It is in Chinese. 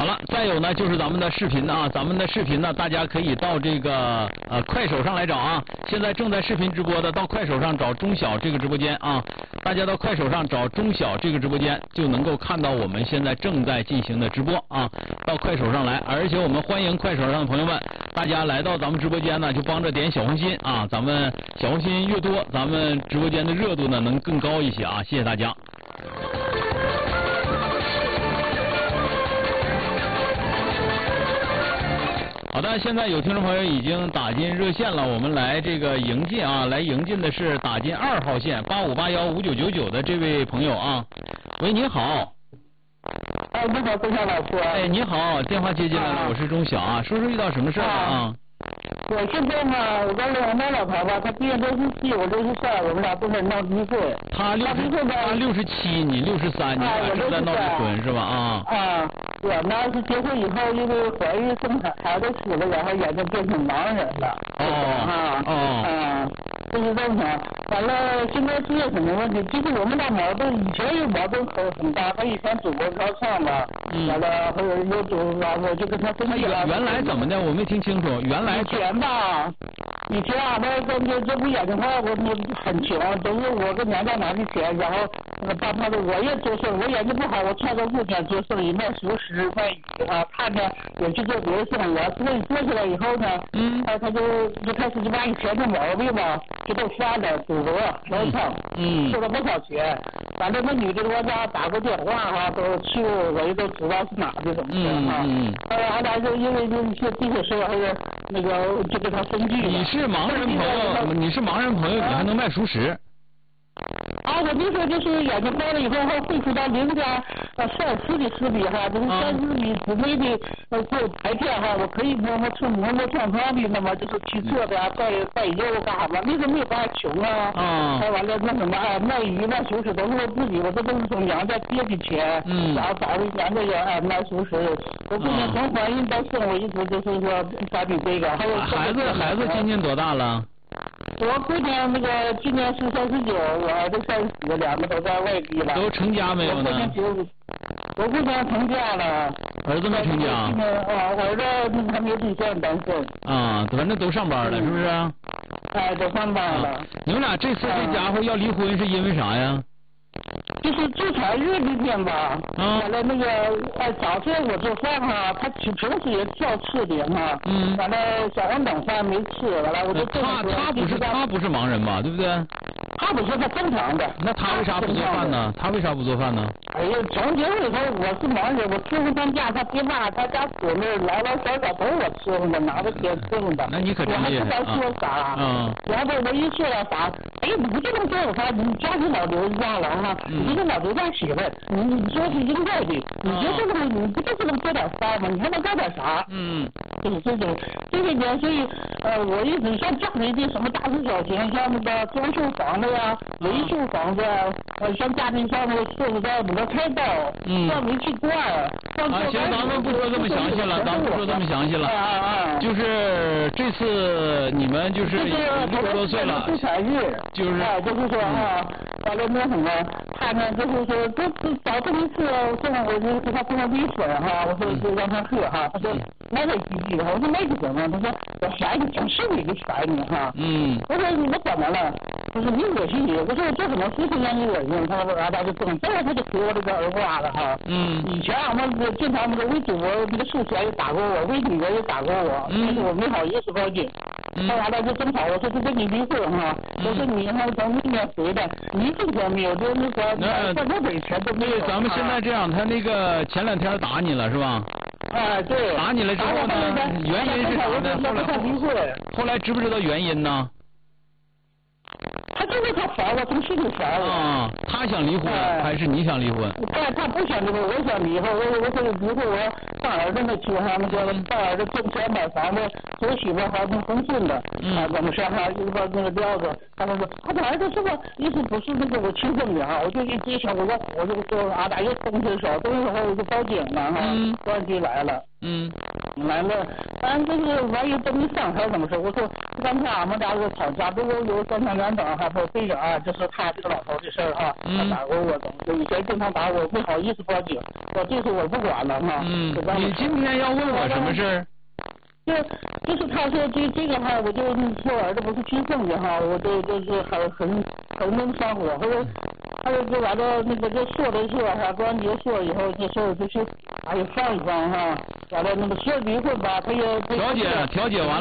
好了，再有呢就是咱们的视频啊，咱们的视频呢，大家可以到这个快手上来找啊。现在正在视频直播的，到快手上找钟晓这个直播间啊。大家到快手上找钟晓这个直播间，就能够看到我们现在正在进行的直播啊。到快手上来，而且我们欢迎快手上的朋友们，大家来到咱们直播间呢，就帮着点小红心啊。咱们小红心越多，咱们直播间的热度呢能更高一些啊。谢谢大家。好的，现在有听众朋友已经打进热线了，我们来这个迎进啊，来迎进的是打进2号线85815999的这位朋友啊。喂，你好。 哎，你好，钟晓老师。 哎，你好，电话接进来了，我是钟晓啊，说说遇到什么事儿了啊？ 我现在嘛，我跟我老婆吧，她今年67，我62，我们俩都在闹离婚。 他67，你63，你俩正在闹离婚是吧？啊。 啊，我呢是结婚以后，因为怀孕生孩子死了，然后眼睛变成盲人了。就是这么。完了，现在是有什么问题？就是我们俩矛盾，以前有矛盾很大，他以前祖国高唱嘛，完了后又走，我就跟他分析了。 原来怎么的？我没听清楚。原来以前啊，这不眼睛话，我很穷，都是我跟娘家拿的钱，然后帮他的我也做生意，我眼睛不好，我跳到路边做生意，卖熟食卖鱼啊，看着也去做别的生意，所以做起来以后呢，他就开始就把以前的毛病嘛，就都犯了，赌博、嫖娼，收了不少钱。反正那女的给我家打过电话哈，都去我也都知道是哪的怎么的哈。后来就因为这些事还有那个就跟他分居了。 你是盲人朋友，你还能卖熟食？ 啊，我就说就是眼睛坏了以后，会出到邻家晒死的尸体哈，就是晒死的姊妹的就白天哈，我可以摸摸蹭的，那么就是去做的带肉干啥嘛，那时候没有办法穷啊。完了那什么卖鱼卖熟食都是我自己，我这都是从娘家借的钱，然后找的娘家人卖熟食。我不仅从怀孕到生，我一直就是说干的这个。还有孩子今年多大了？ 我姑娘那个今年是39，我儿子30，两个都在外地了。 都成家没有呢？ 我姑娘成家了。 儿子没成家？ 儿子还没有对象，单身。 啊，反正都上班了，是不是？ 哎，都上班了。 你们俩这次这家伙要离婚是因为啥呀？ 就是助产日那天吧，完了那个早上我做饭哈，他平时也照吃的哈，完了小碗等饭没吃，完了我就他不是盲人吧，对不对？ 他不是，他正常的。 那他为啥不做饭呢？哎呀，从结婚以后我是盲人，我伺候他家，他爹妈，他家姊妹老小都是我伺候的，拿着钱伺候的。 那你可真厉害。 我还不敢说啥。然后我一说了啥，哎呀，你不就能做我饭？你家里老刘家了哈，你是老刘家媳妇，你说是应该的，你就是你不就是能做点饭吗？你还能干点啥？就是这些年，所以我一直像家里的什么大事小情，像那个装修房子呀、维修房子呀，像家庭上那个说实在，那开刀，像煤气罐。 行，咱们不说这么详细了，就是这次你们就是60多岁了，就是说完了那什么，他呢就是说这早这一次我就给他送了蜜水哈，我说就让他喝哈，他说那个几句，我说那个什么，他说我嫌你真是你的烦你哈，我说你怎么了？他说你恶心你，我说我做什么事情让你恶心？他说他就这样他就给我这个儿瓜了哈，以前我们经常那个为祖国那个授权也打过我，为女儿也打过我，但是我没好意思报警。后来就争吵，我说就跟你离婚哈，我说你还从那边回来，你一分钱没有，就那个在河北钱都没有。 咱们现在这样，他那个前2天打你了是吧？ 对。 打你了之后呢？原因是啥呢？后来知不知道原因呢？ 他就是他烦我，从心里烦我。 他想离婚还是你想离婚？ 他不想离婚，我想离婚。我说离婚，我帮儿子那去哈，那个帮儿子挣钱买房子，我媳妇还能丰顺的。怎么说哈？一个那个调子，他说他的儿子是吧？意思不是那个我亲生的哈，我就一追求我就说又动手，动手后我就报警了哈，公安局来了。 完了，反正就是万一真没伤还是怎么说？我说刚才俺们俩这吵架，都有3天2等哈，说对着啊，就是他这个老头的事儿哈，他打过我，以前经常打我，不好意思报警，我这次我不管了哈。 你今天要问我什么事儿？ 就是他说这个哈，我就说我儿子不是军送的哈，我就是很能上火，或者还有就完了那个就说的说哈，关节说以后就说就去放一放哈，完了那个说离婚吧，他也调解完了。